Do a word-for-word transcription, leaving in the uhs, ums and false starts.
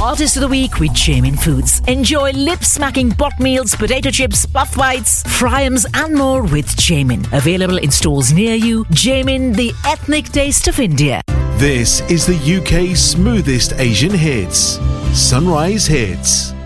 Artist of the Week with Jamin Foods. Enjoy lip-smacking pot meals, potato chips, puff bites, fryums and more with Jamin. Available in stores near you. Jamin, the ethnic taste of India. This is the U K's smoothest Asian hits. Sunrise Hits.